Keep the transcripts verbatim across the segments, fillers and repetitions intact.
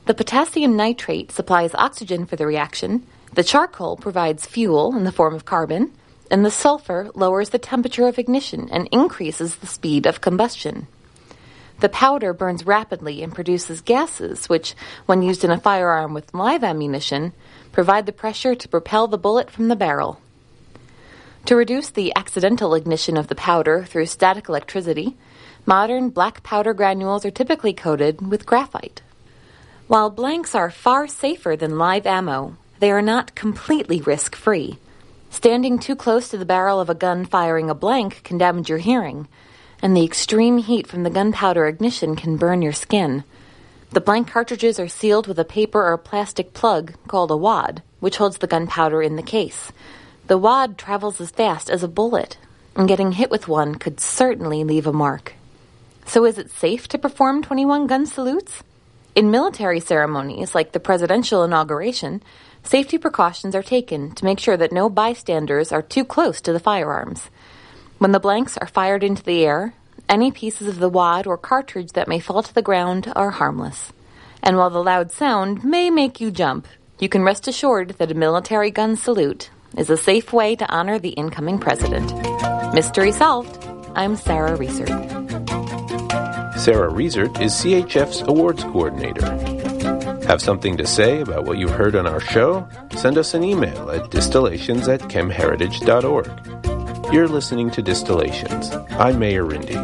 The potassium nitrate supplies oxygen for the reaction, the charcoal provides fuel in the form of carbon, and the sulfur lowers the temperature of ignition and increases the speed of combustion. The powder burns rapidly and produces gases which, when used in a firearm with live ammunition, provide the pressure to propel the bullet from the barrel. To reduce the accidental ignition of the powder through static electricity, modern black powder granules are typically coated with graphite. While blanks are far safer than live ammo, they are not completely risk-free. Standing too close to the barrel of a gun firing a blank can damage your hearing, and the extreme heat from the gunpowder ignition can burn your skin. The blank cartridges are sealed with a paper or plastic plug called a wad, which holds the gunpowder in the case. The wad travels as fast as a bullet, and getting hit with one could certainly leave a mark. So is it safe to perform twenty-one gun salutes? In military ceremonies, like the presidential inauguration, safety precautions are taken to make sure that no bystanders are too close to the firearms. When the blanks are fired into the air, any pieces of the wad or cartridge that may fall to the ground are harmless. And while the loud sound may make you jump, you can rest assured that a military gun salute is a safe way to honor the incoming president. Mystery solved. I'm Sarah Reesert. Sarah Reesert is C H F's awards coordinator. Have something to say about what you've heard on our show? Send us an email at distillations at chemheritage dot org. You're listening to Distillations. I'm Mayor Rindy.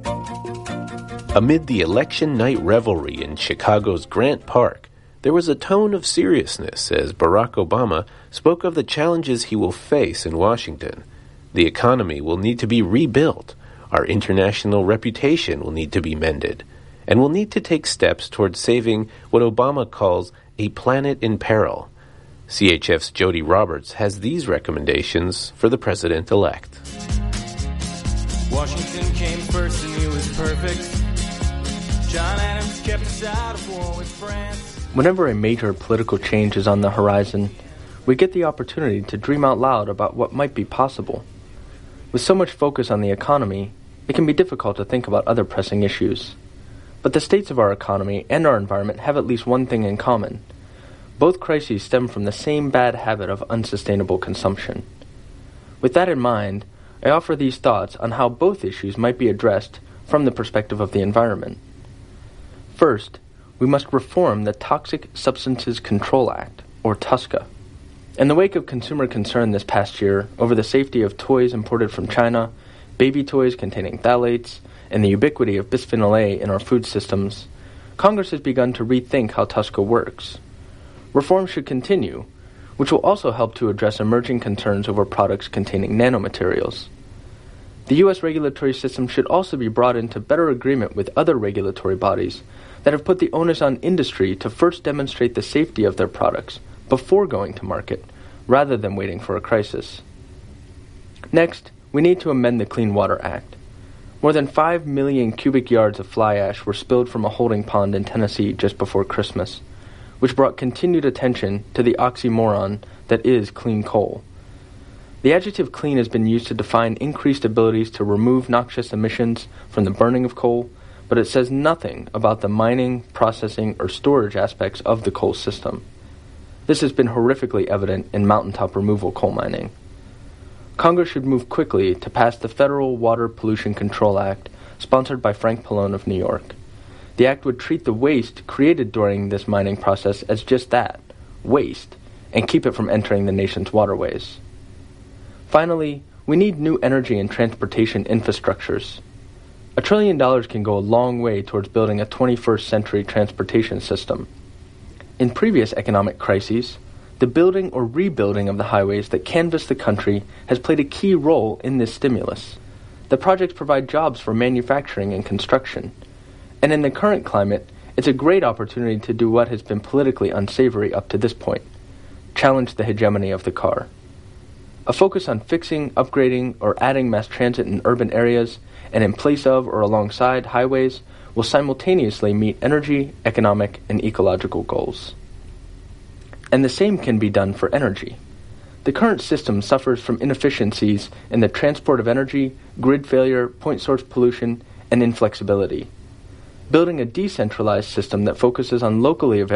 Amid the election night revelry in Chicago's Grant Park, there was a tone of seriousness as Barack Obama spoke of the challenges he will face in Washington. The economy will need to be rebuilt. Our international reputation will need to be mended. And we'll need to take steps towards saving what Obama calls a planet in peril. C H F's Jody Roberts has these recommendations for the president-elect. Washington came first and he was perfect. John Adams kept us out of war with France. Whenever a major political change is on the horizon, we get the opportunity to dream out loud about what might be possible. With so much focus on the economy, it can be difficult to think about other pressing issues. But the states of our economy and our environment have at least one thing in common. Both crises stem from the same bad habit of unsustainable consumption. With that in mind, I offer these thoughts on how both issues might be addressed from the perspective of the environment. First, we must reform the Toxic Substances Control Act, or TSCA. In the wake of consumer concern this past year over the safety of toys imported from China, baby toys containing phthalates, and the ubiquity of bisphenol A in our food systems, Congress has begun to rethink how TSCA works. Reform should continue, which will also help to address emerging concerns over products containing nanomaterials. The U S regulatory system should also be brought into better agreement with other regulatory bodies that have put the onus on industry to first demonstrate the safety of their products before going to market, rather than waiting for a crisis. Next, we need to amend the Clean Water Act. More than five million cubic yards of fly ash were spilled from a holding pond in Tennessee just before Christmas, which brought continued attention to the oxymoron that is clean coal. The adjective clean has been used to define increased abilities to remove noxious emissions from the burning of coal, but it says nothing about the mining, processing, or storage aspects of the coal system. This has been horrifically evident in mountaintop removal coal mining. Congress should move quickly to pass the Federal Water Pollution Control Act, sponsored by Frank Pallone of New York. The act would treat the waste created during this mining process as just that, waste, and keep it from entering the nation's waterways. Finally, we need new energy and transportation infrastructures. A trillion dollars can go a long way towards building a twenty-first century transportation system. In previous economic crises, the building or rebuilding of the highways that canvass the country has played a key role in this stimulus. The projects provide jobs for manufacturing and construction. And in the current climate, it's a great opportunity to do what has been politically unsavory up to this point: challenge the hegemony of the car. A focus on fixing, upgrading, or adding mass transit in urban areas and in place of or alongside highways will simultaneously meet energy, economic, and ecological goals. And the same can be done for energy. The current system suffers from inefficiencies in the transport of energy, grid failure, point source pollution, and inflexibility. Building a decentralized system that focuses on locally available